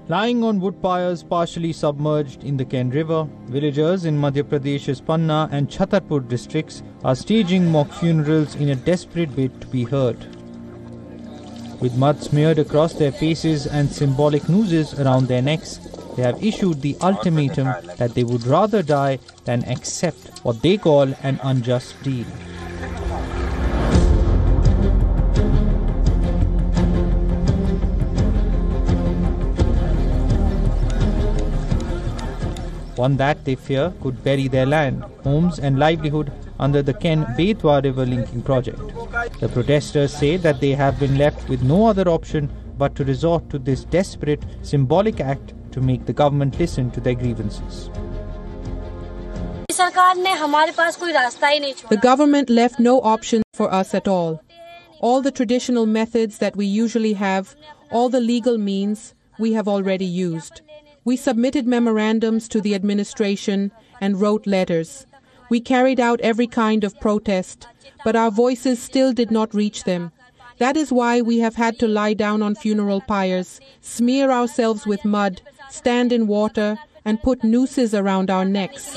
Lying on wood piles partially submerged in the Ken River, villagers in Madhya Pradesh's Panna and Chhatarpur districts are staging mock funerals in a desperate bid to be heard. With mud smeared across their faces and symbolic nooses around their necks, they have issued the ultimatum that they would rather die than accept what they call an unjust deal. One that they fear could bury their land, homes and livelihood under the Ken-Betwa river linking project. The protesters say that they have been left with no other option but to resort to this desperate, symbolic act to make the government listen to their grievances. The government left no option for us at all. All the traditional methods that we usually have, all the legal means, we have already used. We submitted memorandums to the administration and wrote letters. We carried out every kind of protest, but our voices still did not reach them. That is why we have had to lie down on funeral pyres, smear ourselves with mud, stand in water, and put nooses around our necks.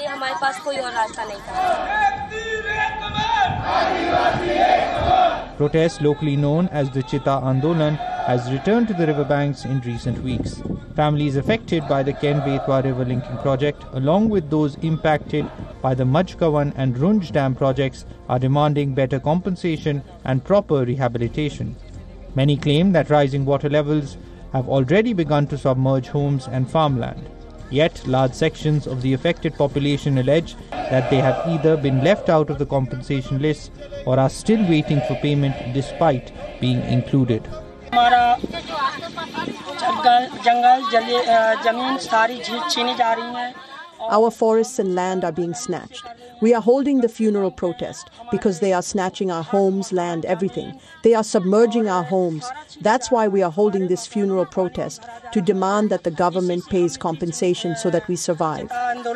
Protest, locally known as the Chita Andolan, has returned to the riverbanks in recent weeks. Families affected by the Ken-Betwa river linking project, along with those impacted by the Majkawan and Runj dam projects, are demanding better compensation and proper rehabilitation. Many claim that rising water levels have already begun to submerge homes and farmland. Yet, large sections of the affected population allege that they have either been left out of the compensation list or are still waiting for payment despite being included. Our forests and land are being snatched. We are holding the funeral protest because they are snatching our homes, land, everything. They are submerging our homes. That's why we are holding this funeral protest, to demand that the government pays compensation so that we survive.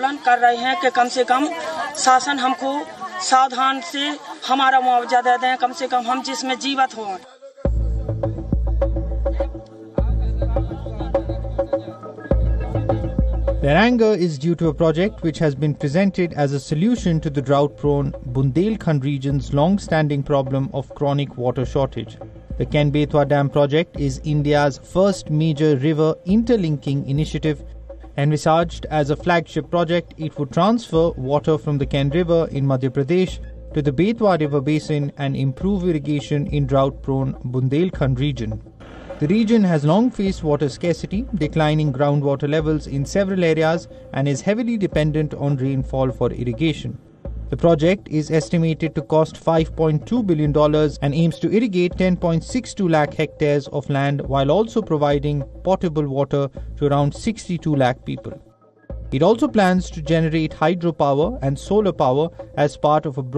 Their anger is due to a project which has been presented as a solution to the drought-prone Bundelkhand region's long-standing problem of chronic water shortage. The Ken-Betwa Dam project is India's first major river interlinking initiative. Envisaged as a flagship project, it would transfer water from the Ken River in Madhya Pradesh to the Betwa River basin and improve irrigation in drought-prone Bundelkhand region. The region has long faced water scarcity, declining groundwater levels in several areas, and is heavily dependent on rainfall for irrigation. The project is estimated to cost $5.2 billion and aims to irrigate 10.62 lakh hectares of land while also providing potable water to around 62 lakh people. It also plans to generate hydropower and solar power as part of a